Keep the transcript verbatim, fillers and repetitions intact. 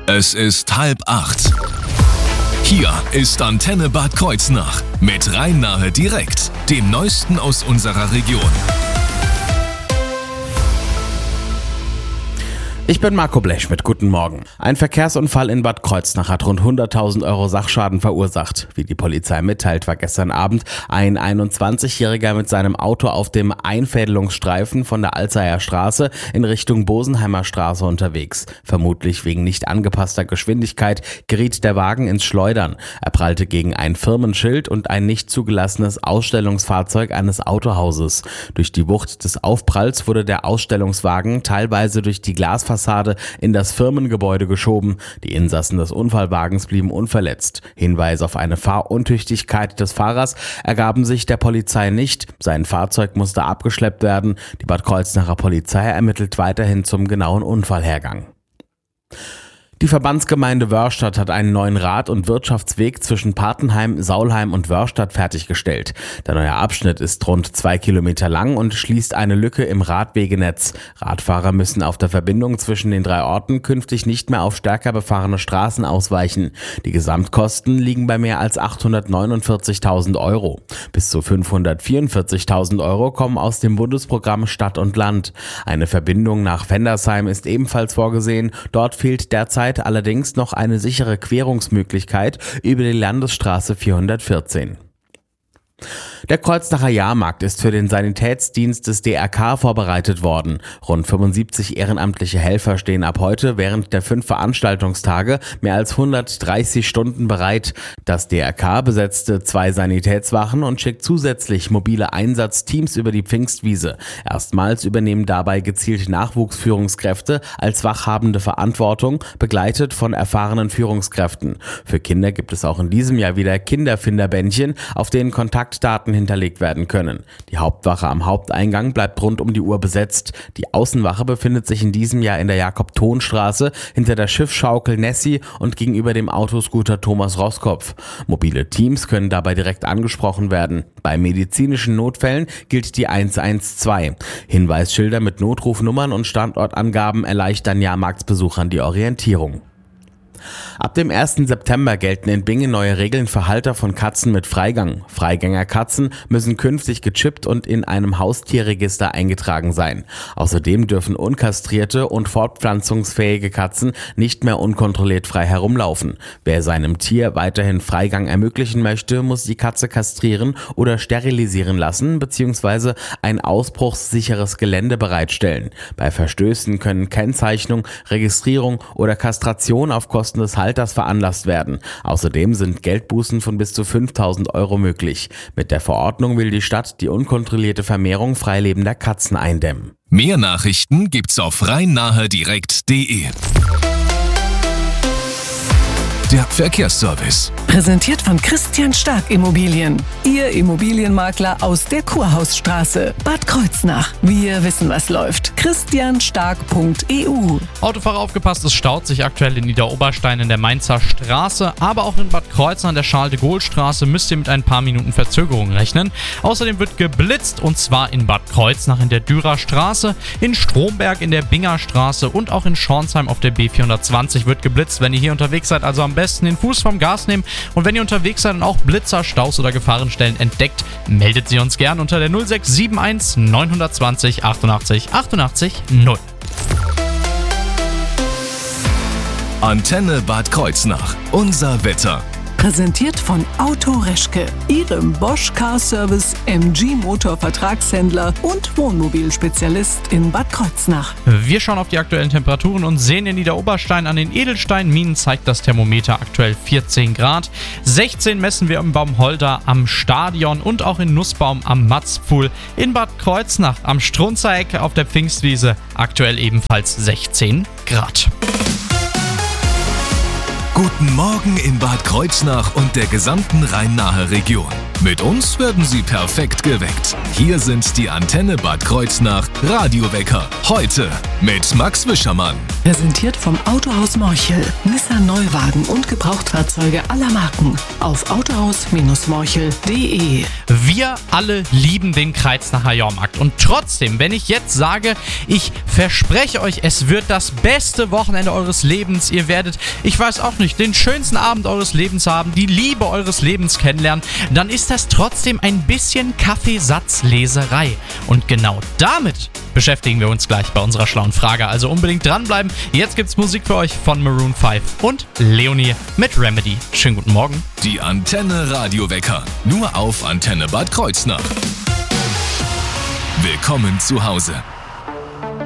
Es ist halb acht. Hier ist Antenne Bad Kreuznach mit Rhein-Nahe direkt, dem Neuesten aus unserer Region. Ich bin Marco Blech mit Guten Morgen. Ein Verkehrsunfall in Bad Kreuznach hat rund hunderttausend Euro Sachschaden verursacht. Wie die Polizei mitteilt, war gestern Abend ein einundzwanzigjähriger mit seinem Auto auf dem Einfädelungsstreifen von der Alzeyer Straße in Richtung Bosenheimer Straße unterwegs. Vermutlich wegen nicht angepasster Geschwindigkeit geriet der Wagen ins Schleudern. Er prallte gegen ein Firmenschild und ein nicht zugelassenes Ausstellungsfahrzeug eines Autohauses. Durch die Wucht des Aufpralls wurde der Ausstellungswagen teilweise durch die Glasfassade in das Firmengebäude geschoben. Die Insassen des Unfallwagens blieben unverletzt. Hinweise auf eine Fahruntüchtigkeit des Fahrers ergaben sich der Polizei nicht. Sein Fahrzeug musste abgeschleppt werden. Die Bad Kreuznacher Polizei ermittelt weiterhin zum genauen Unfallhergang. Die Verbandsgemeinde Wörrstadt hat einen neuen Rad- und Wirtschaftsweg zwischen Patenheim, Saulheim und Wörrstadt fertiggestellt. Der neue Abschnitt ist rund zwei Kilometer lang und schließt eine Lücke im Radwegenetz. Radfahrer müssen auf der Verbindung zwischen den drei Orten künftig nicht mehr auf stärker befahrene Straßen ausweichen. Die Gesamtkosten liegen bei mehr als achthundertneunundvierzigtausend Euro. Bis zu fünfhundertvierundvierzigtausend Euro kommen aus dem Bundesprogramm Stadt und Land. Eine Verbindung nach Vendersheim ist ebenfalls vorgesehen. Dort fehlt derzeit allerdings noch eine sichere Querungsmöglichkeit über die Landesstraße vierhundertvierzehn. Der Kreuznacher Jahrmarkt ist für den Sanitätsdienst des D R K vorbereitet worden. Rund fünfundsiebzig ehrenamtliche Helfer stehen ab heute während der fünf Veranstaltungstage mehr als hundertdreißig Stunden bereit. Das D R K besetzte zwei Sanitätswachen und schickt zusätzlich mobile Einsatzteams über die Pfingstwiese. Erstmals übernehmen dabei gezielt Nachwuchsführungskräfte als wachhabende Verantwortung, begleitet von erfahrenen Führungskräften. Für Kinder gibt es auch in diesem Jahr wieder Kinderfinderbändchen, auf denen Kontaktdaten hinterlegt werden können. Die Hauptwache am Haupteingang bleibt rund um die Uhr besetzt. Die Außenwache befindet sich in diesem Jahr in der Jakob-Thon-Straße hinter der Schiffsschaukel Nessie und gegenüber dem Autoscooter Thomas Roskopf. Mobile Teams können dabei direkt angesprochen werden. Bei medizinischen Notfällen gilt die eins eins zwei. Hinweisschilder mit Notrufnummern und Standortangaben erleichtern Jahrmarktsbesuchern die Orientierung. Ab dem ersten September gelten in Bingen neue Regeln für Halter von Katzen mit Freigang. Freigängerkatzen müssen künftig gechippt und in einem Haustierregister eingetragen sein. Außerdem dürfen unkastrierte und fortpflanzungsfähige Katzen nicht mehr unkontrolliert frei herumlaufen. Wer seinem Tier weiterhin Freigang ermöglichen möchte, muss die Katze kastrieren oder sterilisieren lassen bzw. ein ausbruchssicheres Gelände bereitstellen. Bei Verstößen können Kennzeichnung, Registrierung oder Kastration auf Kosten des Halters veranlasst werden. Außerdem sind Geldbußen von bis zu fünftausend Euro möglich. Mit der Verordnung will die Stadt die unkontrollierte Vermehrung freilebender Katzen eindämmen. Mehr Nachrichten gibt's auf rhein-nahe direkt punkt de. Der Verkehrsservice. Präsentiert von Christian Stark Immobilien. Ihr Immobilienmakler aus der Kurhausstraße. Bad Kreuznach. Wir wissen, was läuft. christian stark punkt e u. Autofahrer aufgepasst, es staut sich aktuell in Niederoberstein in der Mainzer Straße, aber auch in Bad Kreuznach an der Charles-de-Gaulle-Straße müsst ihr mit ein paar Minuten Verzögerung rechnen. Außerdem wird geblitzt und zwar in Bad Kreuznach in der Dürer Straße, in Stromberg in der Binger Straße und auch in Schornsheim auf der B vierhundertzwanzig wird geblitzt. Wenn ihr hier unterwegs seid, also am besten den Fuß vom Gas nehmen und wenn ihr unterwegs seid und auch Blitzer, Staus oder Gefahrenstellen entdeckt, meldet sie uns gern unter der null sechs sieben eins neun zwei null achtundachtzig achtundachtzig null. Antenne Bad Kreuznach. Unser Wetter. Präsentiert von Auto Reschke, Ihrem Bosch Car Service M G Motor Vertragshändler und Wohnmobilspezialist in Bad Kreuznach. Wir schauen auf die aktuellen Temperaturen und sehen in Niederoberstein an den Edelsteinminen zeigt das Thermometer aktuell vierzehn Grad. sechzehn messen wir im Baumholder am Stadion und auch in Nussbaum am Matzpfuhl. In Bad Kreuznach am Strunzereck auf der Pfingstwiese aktuell ebenfalls sechzehn Grad. Guten Morgen in Bad Kreuznach und der gesamten Rhein-Nahe Region. Mit uns werden Sie perfekt geweckt. Hier sind die Antenne Bad Kreuznach Radiowecker. Heute mit Max Wischermann. Präsentiert vom Autohaus Morchel. Nissan Kreuznach Neuwagen und Gebrauchtfahrzeuge aller Marken auf autohaus Bindestrich morchel punkt de. Wir alle lieben den Kreuznacher Jahrmarkt. Und trotzdem, wenn ich jetzt sage, ich verspreche euch, es wird das beste Wochenende eures Lebens. Ihr werdet, ich weiß auch nicht, den schönsten Abend eures Lebens haben, die Liebe eures Lebens kennenlernen, dann ist das trotzdem ein bisschen Kaffeesatzleserei. Und genau damit beschäftigen wir uns gleich bei unserer schlauen Frage. Also unbedingt dranbleiben. Jetzt gibt's Musik für euch von Maroon fünf und Leonie mit Remedy. Schönen guten Morgen. Die Antenne Radiowecker. Nur auf Antenne Bad Kreuznach. Willkommen zu Hause.